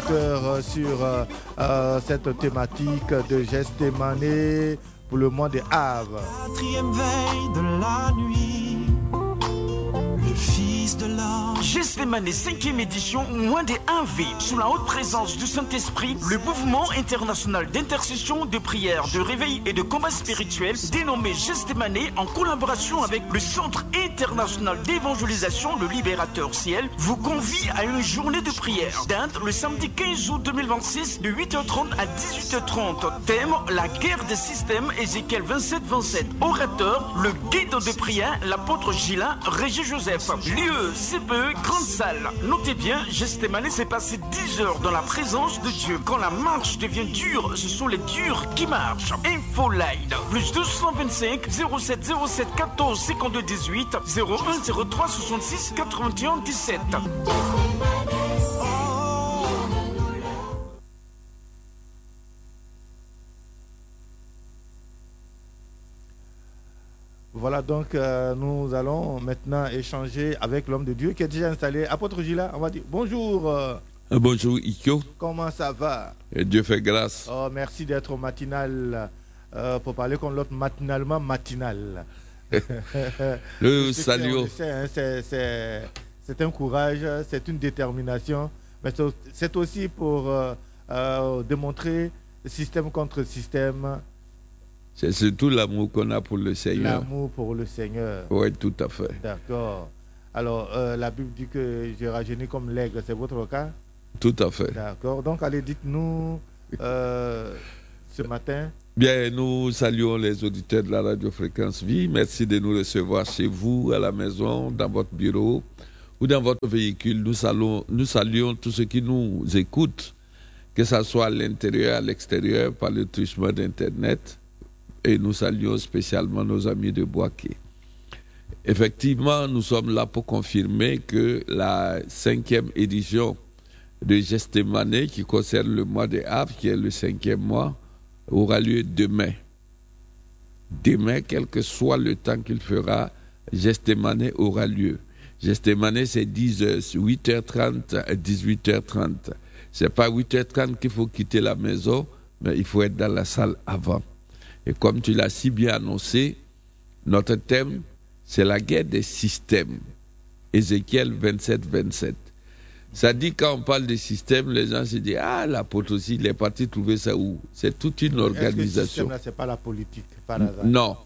auditeurs sur cette thématique de Gethsémane pour le mois de Av. Quatrième veille de la nuit, le Fils de l'homme. Gethsémane, 5e édition, mois de Ave, sous la haute présence du Saint-Esprit, le mouvement international d'intercession, de prière, de réveil et de combat spirituel, dénommé Gethsémane, en collaboration avec le Centre international d'évangélisation, le Libérateur Ciel, vous convie à une journée de prière. Date, le samedi 15 août 2026, de 8h30 à 18h30. Thème, la guerre des systèmes, Ézéchiel 27-27. Orateur, le guide de prière, l'apôtre Gila, Régis Joseph. Lieu, CPE, grande salle. Notez bien, Gethsémane s'est passé 10 heures dans la présence de Dieu. Quand la marche devient dure, ce sont les durs qui marchent. Info line, plus 225 07 07 14 52 18 01 03 66 81 17. Voilà, donc nous allons maintenant échanger avec l'homme de Dieu qui est déjà installé. Apôtre Gila, on va dire bonjour. Bonjour Ikyo. Comment ça va? Et Dieu fait grâce. Oh, merci d'être au matinal pour parler comme l'autre matinalement matinal. Le salut. C'est un courage, c'est une détermination, mais c'est aussi pour démontrer système contre système. C'est surtout l'amour qu'on a pour le Seigneur. L'amour pour le Seigneur. Oui, tout à fait. D'accord. Alors, la Bible dit que je rajeunis comme l'aigle, c'est votre cas? Tout à fait. D'accord. Donc, allez, dites-nous ce matin. Bien, nous saluons les auditeurs de la radio Fréquence Vie. Merci de nous recevoir chez vous, à la maison, dans votre bureau ou dans votre véhicule. Nous saluons tous ceux qui nous écoutent, que ce soit à l'intérieur, à l'extérieur, par le truchement d'Internet. Et nous saluons spécialement nos amis de Boaké. Effectivement, nous sommes là pour confirmer que la 5e édition de Gethsémane, qui concerne le mois de Av, qui est le 5e mois, aura lieu demain. Demain, quel que soit le temps qu'il fera, Gethsémane aura lieu. Gethsémane, c'est 10 heures, 8h30 à 18h30. C'est pas 8h30 qu'il faut quitter la maison, mais il faut être dans la salle avant. Et comme tu l'as si bien annoncé, notre thème, c'est la guerre des systèmes. Ézéchiel 27-27. Ça dit, quand on parle des systèmes, les gens se disent, ah, l'apôtre aussi, il est parti trouver ça où? C'est toute une organisation. Est-ce que ce système-là, ce n'est pas la politique, par hasard? Non.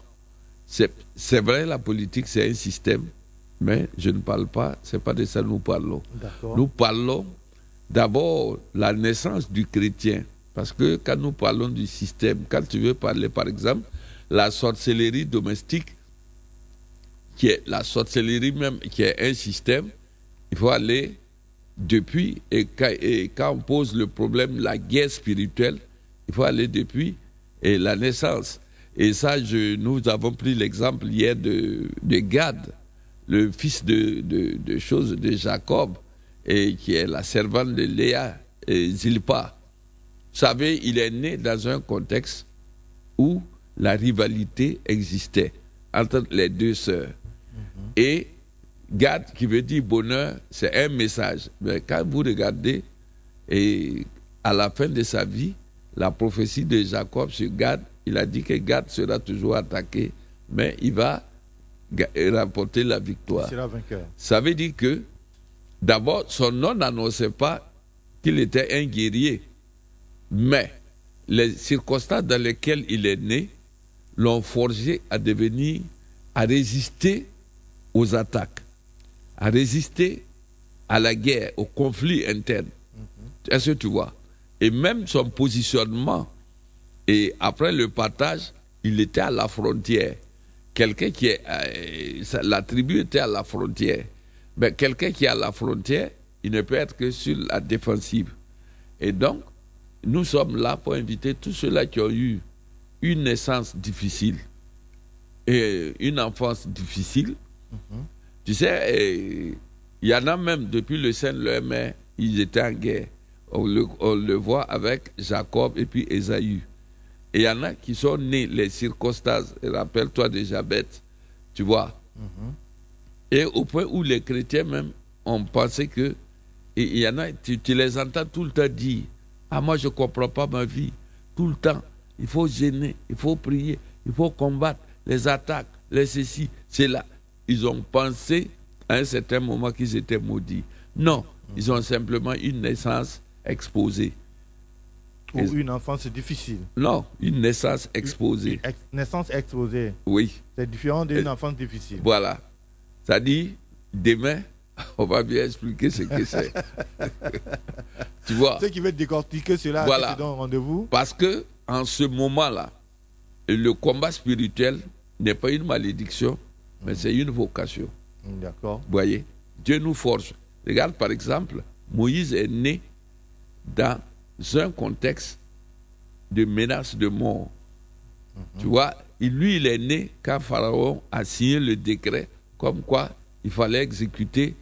C'est vrai, la politique, c'est un système, mais je ne parle pas, ce n'est pas de ça que nous parlons. D'accord. Nous parlons d'abord la naissance du chrétien. Parce que quand nous parlons du système, quand tu veux parler, par exemple, la sorcellerie domestique, qui est la sorcellerie même, qui est un système, il faut aller depuis, et quand on pose le problème, la guerre spirituelle, il faut aller depuis et la naissance. Et ça, nous avons pris l'exemple hier de Gad, le fils de Jacob, et qui est la servante de Léa et Zilpa. Vous savez, il est né dans un contexte où la rivalité existait entre les deux sœurs. Et Gad, qui veut dire bonheur, c'est un message. Mais quand vous regardez, et à la fin de sa vie, la prophétie de Jacob sur Gad, il a dit que Gad sera toujours attaqué, mais il va remporter la victoire. Il sera vainqueur. Ça veut dire que, d'abord, son nom n'annonçait pas qu'il était un guerrier. Mais les circonstances dans lesquelles il est né l'ont forgé à devenir, à résister aux attaques, à résister à la guerre, au conflit interne. Est-ce que tu vois? Et même son positionnement, et après le partage, il était à la frontière. Quelqu'un qui est... la tribu était à la frontière. Mais quelqu'un qui est à la frontière, il ne peut être que sur la défensive. Et donc, nous sommes là pour inviter tous ceux-là qui ont eu une naissance difficile et une enfance difficile. Tu sais, il y en a même, depuis le sein de leur mère, ils étaient en guerre. On le voit avec Jacob et puis Ésaü. Et il y en a qui sont nés, les circonstances, rappelle-toi de Jabet, tu vois. Et au point où les chrétiens même ont pensé que Et il y en a, tu les entends tout le temps dire, ah moi je ne comprends pas ma vie. Tout le temps, il faut gêner, il faut prier, il faut combattre les attaques, les ceci, c'est là. Ils ont pensé à un certain moment qu'ils étaient maudits. Non, ils ont simplement une naissance exposée. Ou une enfance difficile. Non, une naissance exposée. Naissance exposée. Oui. C'est différent d'une enfance difficile. Voilà. Ça dit, demain, on va bien expliquer ce que c'est. Tu vois. Ceux qui veulent décortiquer cela, voilà. c'est donc rendez-vous. Parce que en ce moment-là, le combat spirituel n'est pas une malédiction, mais c'est une vocation. D'accord. Vous voyez, Dieu nous forge. Regarde par exemple, Moïse est né dans un contexte de menace de mort. Tu vois, il est né quand Pharaon a signé le décret comme quoi il fallait exécuter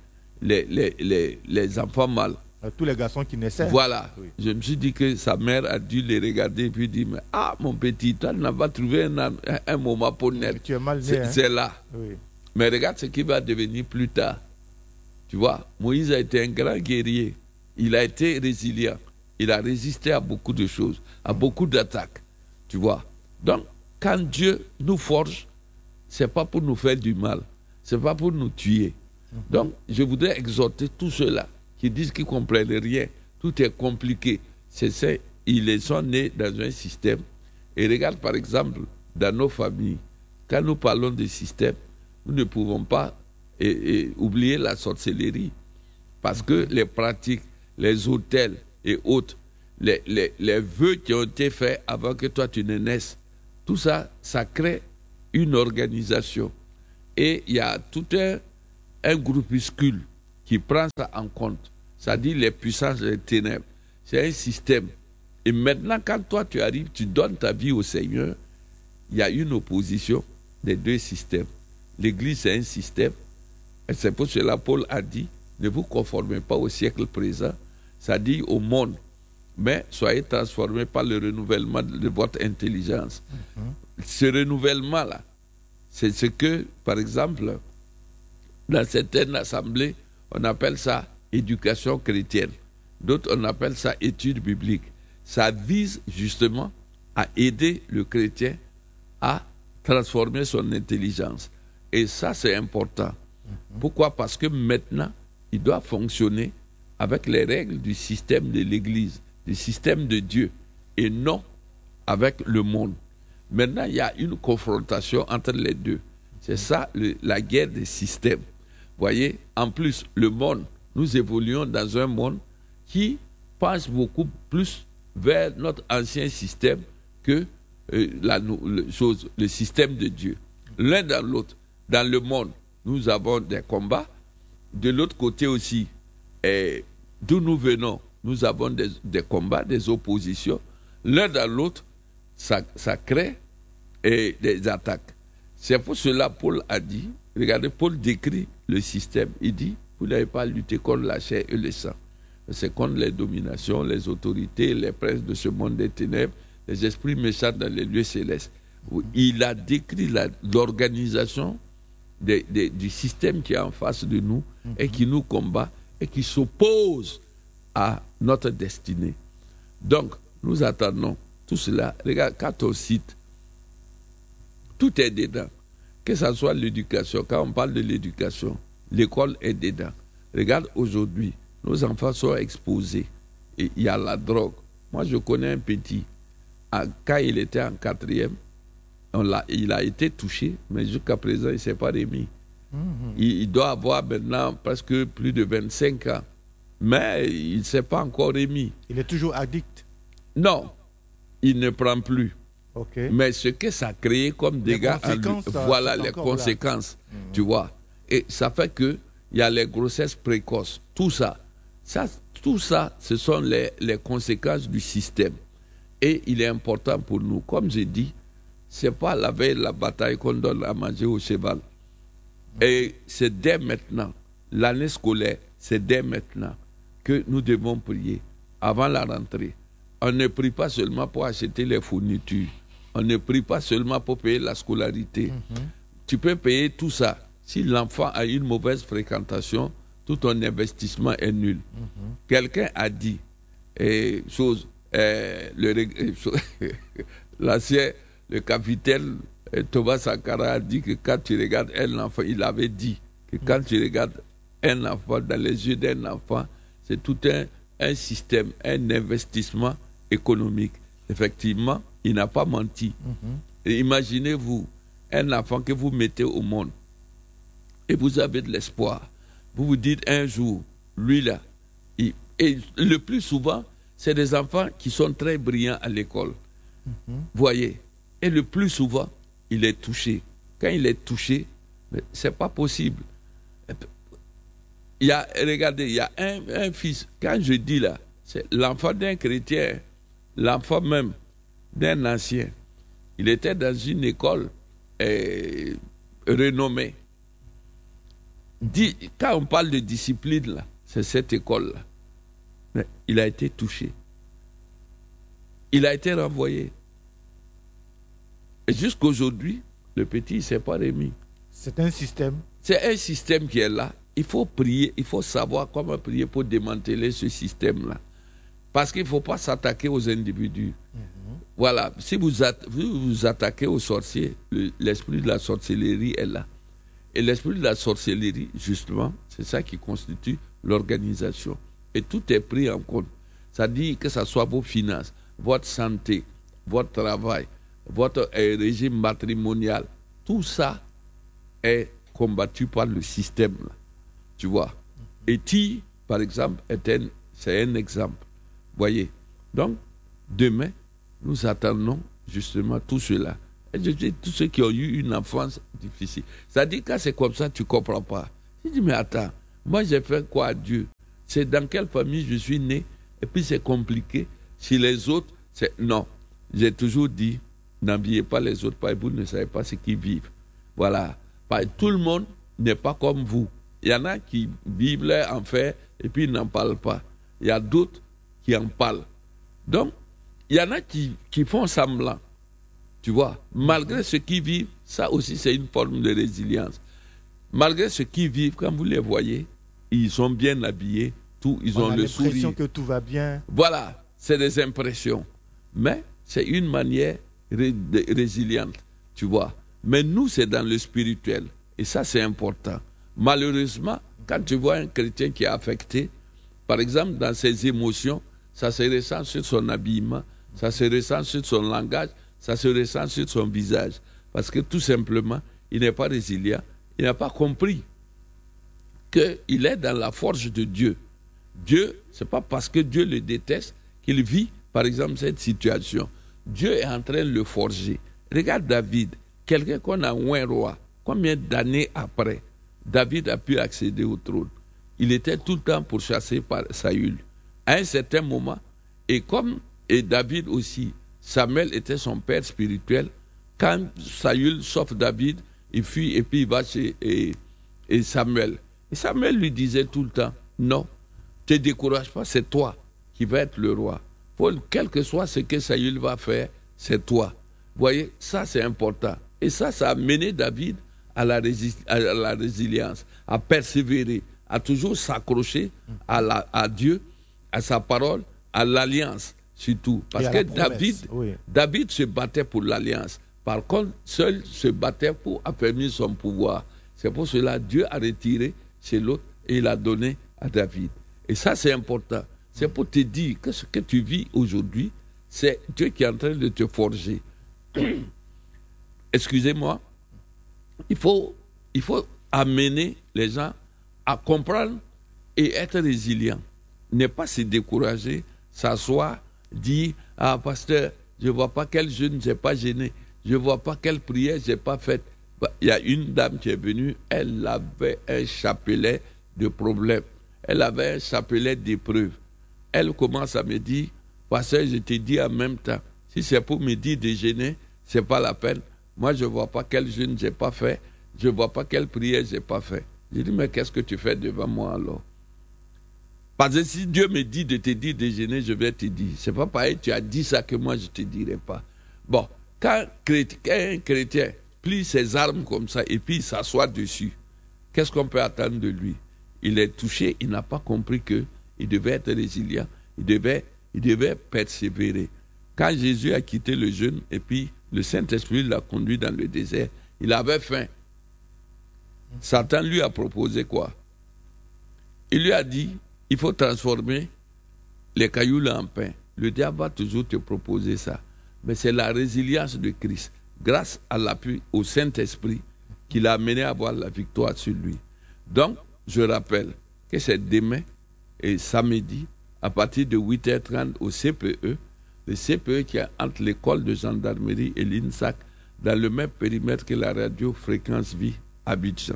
les enfants mâles. Tous les garçons qui naissaient. Voilà. Oui. Je me suis dit que sa mère a dû les regarder et puis dire, mais ah mon petit, toi tu n'as pas trouvé un moment pour naître. Tu es mal né. C'est là. Oui. Mais regarde ce qui va devenir plus tard. Tu vois, Moïse a été un grand guerrier. Il a été résilient. Il a résisté à beaucoup de choses, à beaucoup d'attaques. Tu vois. Donc, quand Dieu nous forge, ce n'est pas pour nous faire du mal. Ce n'est pas pour nous tuer. Donc, je voudrais exhorter tous ceux-là qui disent qu'ils ne comprennent rien. Tout est compliqué. C'est ça. Ils sont nés dans un système. Et regarde, par exemple, dans nos familles, quand nous parlons de système, nous ne pouvons pas oublier la sorcellerie. Parce que les pratiques, les hôtels et autres, les vœux qui ont été faits avant que toi tu ne naisses, tout ça, ça crée une organisation. Et il y a tout un groupuscule qui prend ça en compte. C'est-à-dire les puissances des ténèbres. C'est un système. Et maintenant, quand toi tu arrives, tu donnes ta vie au Seigneur, il y a une opposition des deux systèmes. L'Église, c'est un système. Et c'est pour cela que Paul a dit, ne vous conformez pas au siècle présent, ça dit au monde, mais soyez transformés par le renouvellement de votre intelligence. Ce renouvellement-là, c'est ce que, par exemple, dans certaines assemblées, on appelle ça éducation chrétienne. D'autres, on appelle ça étude biblique. Ça vise justement à aider le chrétien à transformer son intelligence. Et ça, c'est important. Pourquoi? Parce que maintenant, il doit fonctionner avec les règles du système de l'Église, du système de Dieu, et non avec le monde. Maintenant, il y a une confrontation entre les deux. C'est ça, la guerre des systèmes. Vous voyez, en plus, le monde, nous évoluons dans un monde qui pense beaucoup plus vers notre ancien système que le système de Dieu. L'un dans l'autre, dans le monde, nous avons des combats. De l'autre côté aussi, d'où nous venons, nous avons des combats, des oppositions. L'un dans l'autre, ça crée des attaques. C'est pour cela que Paul a dit, regardez, Paul décrit le système. Il dit, vous n'avez pas lutté contre la chair et le sang. C'est contre les dominations, les autorités, les princes de ce monde des ténèbres, les esprits méchants dans les lieux célestes. Il a décrit l'organisation du système qui est en face de nous et qui nous combat et qui s'oppose à notre destinée. Donc, nous attendons tout cela. Regarde, quand on cite, tout est dedans. Que ce soit l'éducation, quand on parle de l'éducation, l'école est dedans. Regarde aujourd'hui, nos enfants sont exposés. Et il y a la drogue. Moi, je connais un petit. Quand il était en 4e, il a été touché, mais jusqu'à présent, il ne s'est pas remis. Il doit avoir maintenant presque plus de 25 ans. Mais il ne s'est pas encore remis. Il est toujours addict? Non, il ne prend plus. Okay. Mais ce que ça a créé comme dégâts, voilà les conséquences, tu vois. Et ça fait qu'il y a les grossesses précoces. Tout ça, ce sont les conséquences du système. Et il est important pour nous, comme j'ai dit, ce n'est pas la veille de la bataille qu'on donne à manger au cheval. Et c'est dès maintenant, l'année scolaire, c'est dès maintenant que nous devons prier avant la rentrée. On ne prie pas seulement pour acheter les fournitures. On ne prie pas seulement pour payer la scolarité. Tu peux payer tout ça. Si l'enfant a une mauvaise fréquentation, tout ton investissement est nul. Quelqu'un a dit, l'ancien, le capitaine Thomas Sankara a dit que quand tu regardes un enfant, il avait dit que quand tu regardes un enfant dans les yeux d'un enfant, c'est tout un système, un investissement économique. Effectivement, il n'a pas menti. Et imaginez-vous, un enfant que vous mettez au monde et vous avez de l'espoir. Vous vous dites un jour, lui là, et le plus souvent, c'est des enfants qui sont très brillants à l'école. Voyez, et le plus souvent, il est touché. Quand il est touché, c'est pas possible. Regardez, il y a un fils, quand je dis là, c'est l'enfant d'un chrétien, l'enfant même d'un ancien. Il était dans une école renommée. Quand on parle de discipline, là, c'est cette école-là. Mais il a été touché. Il a été renvoyé. Et jusqu'aujourd'hui, le petit ne s'est pas remis. C'est un système. C'est un système qui est là. Il faut prier, il faut savoir comment prier pour démanteler ce système-là. Parce qu'il ne faut pas s'attaquer aux individus. Voilà, si vous attaquez aux sorciers, l'esprit de la sorcellerie est là. Et l'esprit de la sorcellerie, justement, c'est ça qui constitue l'organisation. Et tout est pris en compte. Ça dit que ce soit vos finances, votre santé, votre travail, votre régime matrimonial. Tout ça est combattu par le système. Là. Tu vois. Et Ti, par exemple, c'est un exemple. Voyez. Donc, demain, nous attendons justement tout cela. Et je dis tous ceux qui ont eu une enfance difficile. Ça dit que quand c'est comme ça, tu ne comprends pas. Je dis, mais attends, moi j'ai fait quoi à Dieu? C'est dans quelle famille je suis né? Et puis c'est compliqué. Si les autres, c'est... Non. J'ai toujours dit, n'habillez pas les autres, parce que vous ne savez pas ce qu'ils vivent. Voilà. Tout le monde n'est pas comme vous. Il y en a qui vivent leur enfer et puis ils n'en parlent pas. Il y a d'autres qui en parlent. Donc, il y en a qui font semblant. Tu vois, malgré ce qu'ils vivent, ça aussi c'est une forme de résilience. Malgré ce qu'ils vivent, quand vous les voyez, ils sont bien habillés, ils ont le sourire. l'impression que tout va bien. Voilà, c'est des impressions. Mais c'est une manière résiliente, tu vois. Mais nous, c'est dans le spirituel. Et ça, c'est important. Malheureusement, quand tu vois un chrétien qui est affecté, par exemple, dans ses émotions, ça se ressent sur son habillement, ça se ressent sur son langage, ça se ressent sur son visage. Parce que tout simplement, il n'est pas résilient. Il n'a pas compris qu'il est dans la forge de Dieu. Dieu, ce n'est pas parce que Dieu le déteste qu'il vit, par exemple, cette situation. Dieu est en train de le forger. Regarde David, quelqu'un qu'on a oint roi. Combien d'années après, David a pu accéder au trône? Il était tout le temps pourchassé par Saül. À un certain moment, et David aussi, Samuel était son père spirituel. Quand Saül sauve David, il fuit et puis il va chez Samuel. Et Samuel lui disait tout le temps, non, ne te décourage pas, c'est toi qui vas être le roi. Quel que soit ce que Saül va faire, c'est toi. Vous voyez, ça c'est important. Et ça a mené David à la résilience, à persévérer, à toujours s'accrocher à Dieu, à sa parole, à l'alliance. Surtout, parce que David se battait pour l'alliance. Par contre, seul se battait pour affermir son pouvoir. C'est pour cela que Dieu a retiré chez l'autre et il a donné à David. Et ça, c'est important. C'est pour te dire que ce que tu vis aujourd'hui, c'est Dieu qui est en train de te forger. Excusez-moi. Il faut amener les gens à comprendre et être résilients. Ne pas se décourager, s'asseoir, dire, ah pasteur, je ne vois pas quel jeûne j'ai pas gêné, je ne vois pas quelle prière j'ai pas faite. Il y a une dame qui est venue, elle avait un chapelet de problèmes, elle avait un chapelet d'épreuves. Elle commence à me dire, pasteur, je te dis en même temps, si c'est pour me dire de gêner, ce n'est pas la peine. Moi, je ne vois pas quel jeûne j'ai pas fait, je ne vois pas quelle prière j'ai pas fait. Je dis, mais qu'est-ce que tu fais devant moi alors? Parce que si Dieu me dit de te dire de jeûner, je vais te dire. C'est pas pareil, tu as dit ça que moi je ne te dirai pas. Bon, quand un chrétien plie ses armes comme ça et puis il s'assoit dessus, qu'est-ce qu'on peut attendre de lui? il est touché, il n'a pas compris qu'il devait être résilient, il devait persévérer. Quand Jésus a quitté le jeûne, et puis le Saint-Esprit l'a conduit dans le désert, il avait faim. Satan lui a proposé quoi? Il lui a dit, il faut transformer les cailloux en pain. Le diable va toujours te proposer ça. Mais c'est la résilience de Christ, grâce à l'appui au Saint-Esprit, qui l'a amené à avoir la victoire sur lui. Donc, je rappelle que c'est demain et samedi, à partir de 8h30 au CPE, le CPE qui est entre l'école de gendarmerie et l'INSAC, dans le même périmètre que la radio Fréquence Vie Abidjan.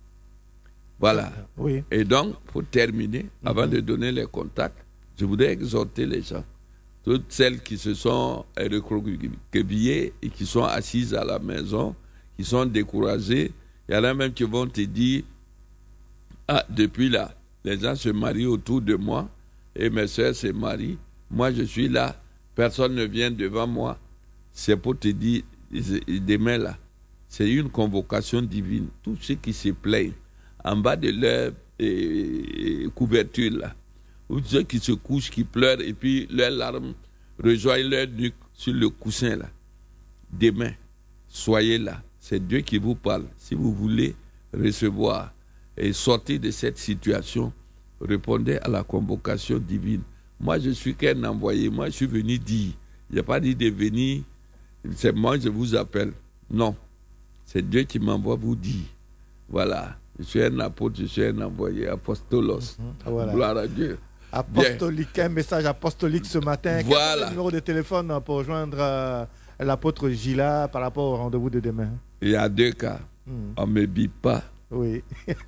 Voilà. Oui. Et donc, pour terminer, avant de donner les contacts, je voudrais exhorter les gens, toutes celles qui se sont recroquevillées et qui sont assises à la maison, qui sont découragées. Il y en a même qui vont te dire, ah, depuis là, les gens se marient autour de moi et mes soeurs se marient. Moi, je suis là, personne ne vient devant moi. C'est pour te dire, demain là, c'est une convocation divine. Tous ceux qui se plaignent en bas de leur couverture là, ou ceux qui se couchent, qui pleurent et puis leurs larmes rejoignent leur nuque sur le coussin là. Demain, soyez là. C'est Dieu qui vous parle. Si vous voulez recevoir et sortir de cette situation, répondez à la convocation divine. Moi, je suis qu'un envoyé. Moi, je suis venu dire. Il n'y a pas dit de venir, c'est moi, je vous appelle. Non. C'est Dieu qui m'envoie vous dire. Voilà. Je suis un apôtre, je suis un envoyé, apostolos. Voilà. Gloire à Dieu. Apostolique, bien. Un message apostolique ce matin. Voilà. Quel est le numéro de téléphone pour joindre l'apôtre Gila par rapport au rendez-vous de demain? Il y a 2 cas. On ne me bip pas. Oui.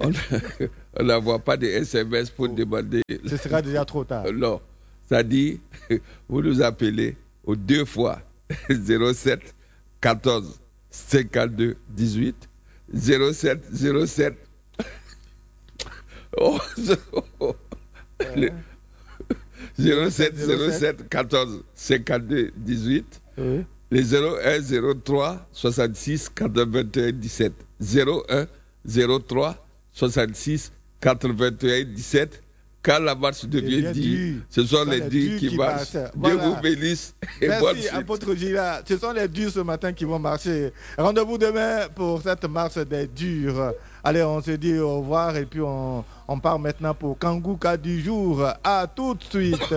On n'envoie pas de SMS pour demander. Ce sera déjà trop tard. Non. C'est-à-dire, vous nous appelez aux 2 fois 07 14 52 18 07 07 07 07 14 52 18 Oui. les 01 03 66 81 17 01 03 66 81 17. Quand la marche devient dure, ce sont les durs qui marchent. Voilà. Dieu vous bénisse et bonne Merci, suite. apôtre Gila. Ce sont les durs ce matin qui vont marcher. Rendez-vous demain pour cette marche des durs. Allez, on se dit au revoir et puis on part maintenant pour Kangouka du jour. À tout de suite.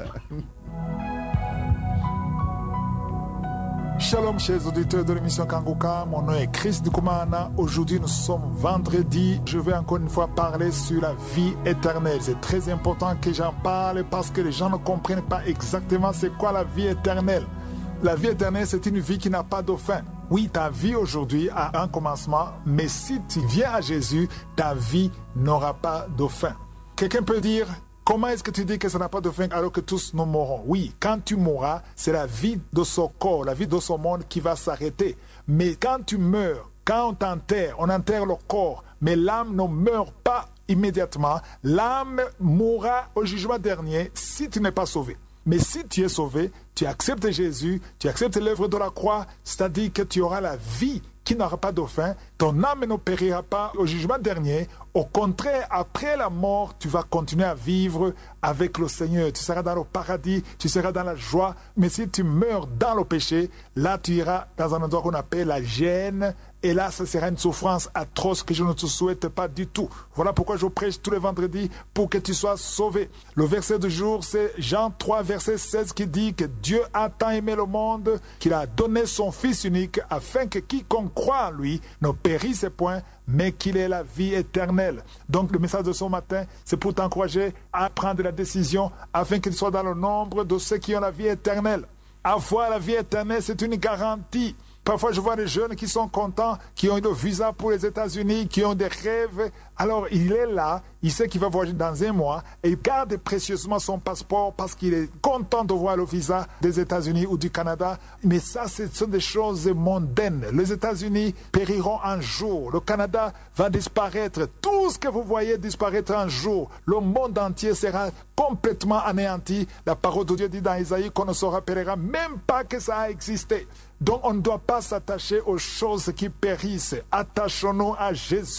Shalom chers auditeurs de l'émission Kangouka, mon nom est Chris Dukumana. Aujourd'hui nous sommes vendredi. Je vais encore une fois parler sur la vie éternelle. C'est très important que j'en parle parce que les gens ne comprennent pas exactement c'est quoi la vie éternelle. La vie éternelle, c'est une vie qui n'a pas de fin. Oui, ta vie aujourd'hui a un commencement, mais si tu viens à Jésus, ta vie n'aura pas de fin. Quelqu'un peut dire, comment est-ce que tu dis que ça n'a pas de fin alors que tous nous mourrons? Oui, quand tu mourras, c'est la vie de ce corps, la vie de ce monde qui va s'arrêter. Mais quand tu meurs, quand on enterre le corps, mais l'âme ne meurt pas immédiatement. L'âme mourra au jugement dernier si tu n'es pas sauvé. Mais si tu es sauvé, tu acceptes Jésus, tu acceptes l'œuvre de la croix, c'est-à-dire que tu auras la vie qui n'aura pas de fin, ton âme ne périra pas au jugement dernier. Au contraire, après la mort, tu vas continuer à vivre avec le Seigneur. Tu seras dans le paradis, tu seras dans la joie. Mais si tu meurs dans le péché, là tu iras dans un endroit qu'on appelle la gêne. Et là, ce sera une souffrance atroce que je ne te souhaite pas du tout. Voilà pourquoi je prêche tous les vendredis pour que tu sois sauvé. Le verset du jour, c'est Jean 3, verset 16 qui dit que Dieu a tant aimé le monde qu'il a donné son Fils unique afin que quiconque croit en lui ne périsse point, mais qu'il ait la vie éternelle. Donc le message de ce matin, c'est pour t'encourager à prendre la décision afin qu'il soit dans le nombre de ceux qui ont la vie éternelle. Avoir la vie éternelle, c'est une garantie. Parfois, je vois des jeunes qui sont contents, qui ont le visa pour les États-Unis, qui ont des rêves. Alors, il est là, il sait qu'il va voyager dans 1 mois et il garde précieusement son passeport parce qu'il est content de voir le visa des États-Unis ou du Canada. Mais ça, ce sont des choses mondaines. Les États-Unis périront un jour. Le Canada va disparaître. Tout ce que vous voyez disparaîtra un jour. Le monde entier sera complètement anéanti. La parole de Dieu dit dans Isaïe qu'on ne se rappellera même pas que ça a existé. Donc on ne doit pas s'attacher aux choses qui périssent. Attachons-nous à Jésus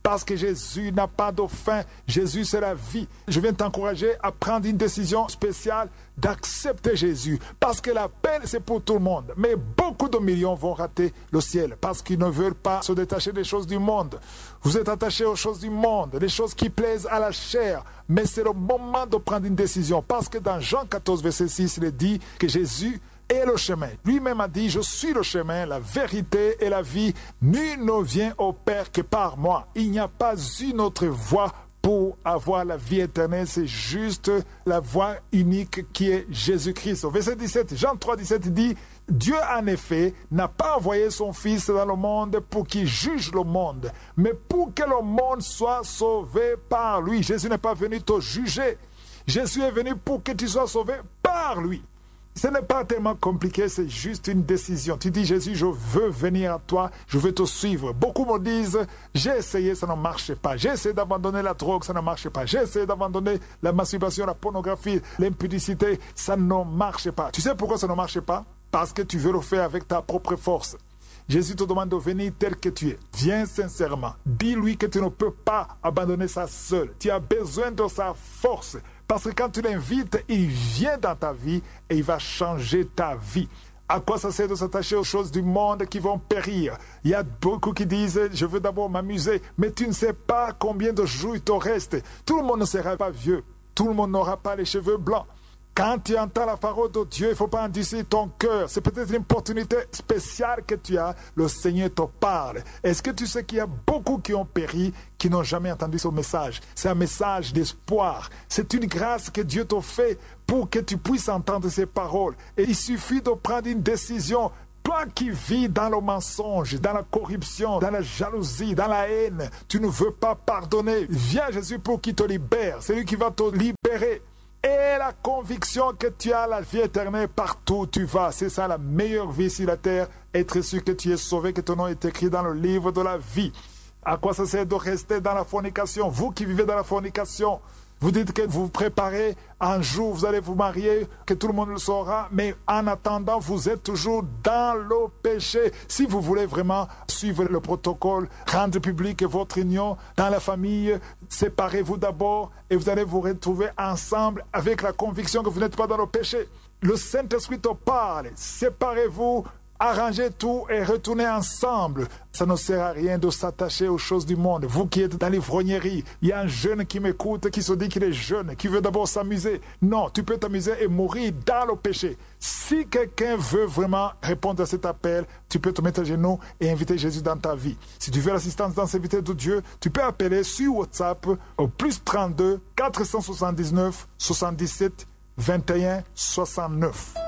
parce que Jésus n'a pas de fin. Jésus, c'est la vie. Je viens t'encourager à prendre une décision spéciale d'accepter Jésus, parce que l'appel, c'est pour tout le monde. Mais beaucoup de millions vont rater le ciel, parce qu'ils ne veulent pas se détacher des choses du monde. Vous êtes attachés aux choses du monde, les choses qui plaisent à la chair. Mais c'est le moment de prendre une décision, parce que dans Jean 14, verset 6, il est dit que Jésus est le chemin. Lui-même a dit, je suis le chemin, la vérité et la vie. Nul ne vient au Père que par moi. Il n'y a pas une autre voie pour avoir la vie éternelle. C'est juste la voie unique qui est Jésus-Christ. Au verset 17, Jean 3, 17 dit, Dieu en effet n'a pas envoyé son Fils dans le monde pour qu'il juge le monde, mais pour que le monde soit sauvé par lui. Jésus n'est pas venu te juger. Jésus est venu pour que tu sois sauvé par lui. Ce n'est pas tellement compliqué, c'est juste une décision. Tu dis, Jésus, je veux venir à toi, je veux te suivre. Beaucoup me disent, j'ai essayé, ça ne marche pas. J'ai essayé d'abandonner la drogue, ça ne marche pas. J'ai essayé d'abandonner la masturbation, la pornographie, l'impudicité, ça ne marche pas. Tu sais pourquoi ça ne marche pas? Parce que tu veux le faire avec ta propre force. Jésus te demande de venir tel que tu es. Viens sincèrement. Dis-lui que tu ne peux pas abandonner ça seul. Tu as besoin de sa force. Parce que quand tu l'invites, il vient dans ta vie et il va changer ta vie. À quoi ça sert de s'attacher aux choses du monde qui vont périr? Il y a beaucoup qui disent, je veux d'abord m'amuser, mais tu ne sais pas combien de jours il te reste. Tout le monde ne sera pas vieux. Tout le monde n'aura pas les cheveux blancs. Quand tu entends la parole de Dieu, il ne faut pas endurcir ton cœur. C'est peut-être une opportunité spéciale que tu as. Le Seigneur te parle. Est-ce que tu sais qu'il y a beaucoup qui ont péri, qui n'ont jamais entendu ce message? C'est un message d'espoir. C'est une grâce que Dieu te fait pour que tu puisses entendre ces paroles. Et il suffit de prendre une décision. Toi qui vis dans le mensonge, dans la corruption, dans la jalousie, dans la haine, tu ne veux pas pardonner. Viens Jésus pour qu'il te libère. C'est lui qui va te libérer. Et la conviction que tu as la vie éternelle partout où tu vas. C'est ça la meilleure vie sur la terre. Être sûr que tu es sauvé, que ton nom est écrit dans le livre de la vie. À quoi ça sert de rester dans la fornication? Vous qui vivez dans la fornication, vous dites que vous préparez un jour, vous allez vous marier, que tout le monde le saura, mais en attendant, vous êtes toujours dans le péché. Si vous voulez vraiment suivre le protocole, rendre public votre union dans la famille, séparez-vous d'abord et vous allez vous retrouver ensemble avec la conviction que vous n'êtes pas dans le péché. Le Saint-Esprit te parle, séparez-vous, arrangez tout et retournez ensemble. Ça ne sert à rien de s'attacher aux choses du monde. Vous qui êtes dans l'ivrognerie, il y a un jeune qui m'écoute, qui se dit qu'il est jeune, qui veut d'abord s'amuser. Non, tu peux t'amuser et mourir dans le péché. Si quelqu'un veut vraiment répondre à cet appel, tu peux te mettre à genoux et inviter Jésus dans ta vie. Si tu veux l'assistance dans ces invités de Dieu, tu peux appeler sur WhatsApp au +32 479 77 21 69.